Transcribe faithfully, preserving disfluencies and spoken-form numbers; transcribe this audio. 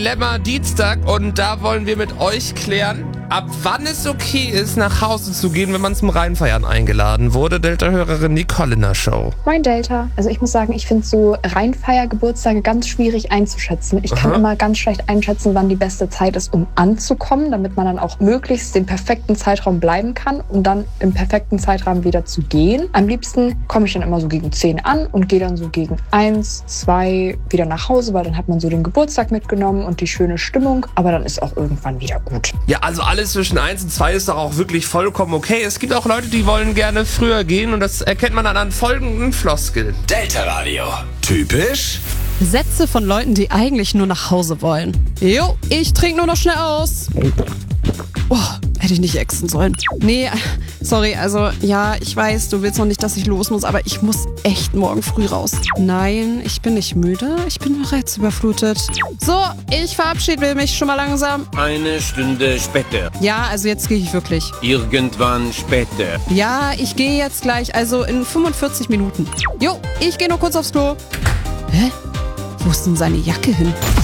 Dilemma Dienstag und da wollen wir mit euch klären, ab wann es okay ist, nach Hause zu gehen, wenn man zum Rheinfeiern eingeladen wurde. Delta-Hörerin Nicole in der Show. Moin Delta. Also ich muss sagen, ich finde so Rheinfeier-Geburtstage ganz schwierig einzuschätzen. Ich kann Aha. immer ganz schlecht einschätzen, wann die beste Zeit ist, um anzukommen, damit man dann auch möglichst den perfekten Zeitraum bleiben kann, um dann im perfekten Zeitraum wieder zu gehen. Am liebsten komme ich dann immer so gegen zehn an und gehe dann so gegen eins, zwei wieder nach Hause, weil dann hat man so den Geburtstag mitgenommen und die schöne Stimmung, aber dann ist auch irgendwann wieder gut. Ja, also alles zwischen eins und zwei ist doch auch wirklich vollkommen okay. Es gibt auch Leute, die wollen gerne früher gehen und das erkennt man dann an folgenden Floskeln. Delta Radio. Typisch? Sätze von Leuten, die eigentlich nur nach Hause wollen. Jo, ich trinke nur noch schnell aus. Oh, hätte ich nicht exen sollen. Nee, sorry, also ja, ich weiß, du willst noch nicht, dass ich los muss, aber ich muss echt morgen früh raus. Nein, ich bin nicht müde, ich bin nur reizüberflutet. So, ich verabschiede mich schon mal langsam. Eine Stunde später. Ja, also jetzt gehe ich wirklich. Irgendwann später. Ja, ich gehe jetzt gleich, also in fünfundvierzig Minuten. Jo, ich gehe nur kurz aufs Klo. Hä? Wo ist denn seine Jacke hin?